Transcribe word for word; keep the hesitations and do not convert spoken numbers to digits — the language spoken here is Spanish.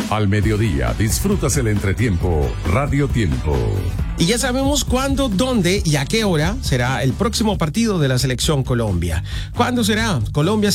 Al mediodía disfrutas el entretiempo Radio Tiempo. Y ya sabemos cuándo, dónde y a qué hora será el próximo partido de la Selección Colombia. ¿Cuándo será? Colombia